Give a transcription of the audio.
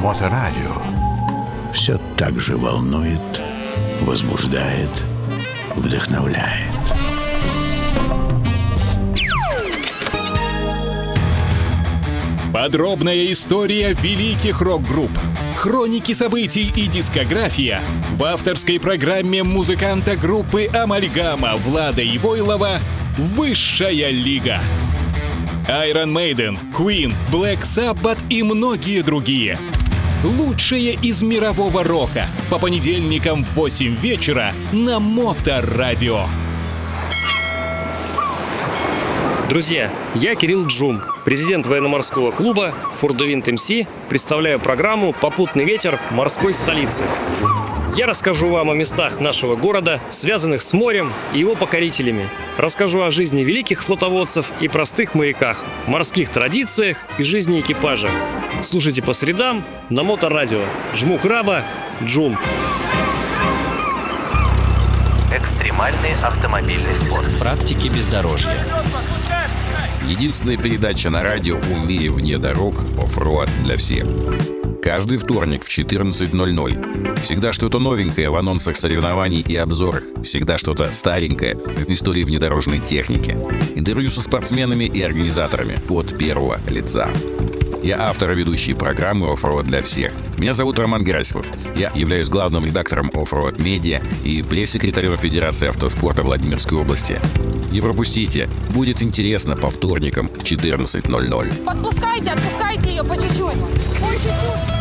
Моторадио. Все так же волнует, возбуждает, вдохновляет. Подробная история великих рок-групп, хроники событий и дискография в авторской программе музыканта группы «Амальгама» Влада Ивойлова «Высшая лига». Iron Maiden, Queen, Black Sabbath и многие другие. Лучшее из мирового рока по понедельникам в 8 вечера на Моторадио. Друзья, я Кирилл Джум, президент военно-морского клуба «Фурдевинт МС», представляю программу «Попутный ветер морской столицы». Я расскажу вам о местах нашего города, связанных с морем и его покорителями. Расскажу о жизни великих флотоводцев и простых моряках, морских традициях и жизни экипажа. Слушайте по средам на Моторадио. Жму краба, Джум. Экстремальный автомобильный спорт. Практики бездорожья. Единственная передача на радио «У мире вне дорог» оффроад для всех. Каждый вторник в 14:00. Всегда что-то новенькое в анонсах соревнований и обзорах. Всегда что-то старенькое в истории внедорожной техники. Интервью со спортсменами и организаторами от первого лица. Я автор и ведущий программы «Оффроад для всех». Меня зовут Роман Герасимов. Я являюсь главным редактором «Оффроад Медиа» и пресс-секретарем Федерации автоспорта Владимирской области. Не пропустите, будет интересно по вторникам в 14:00. Отпускайте ее по чуть-чуть. По чуть-чуть.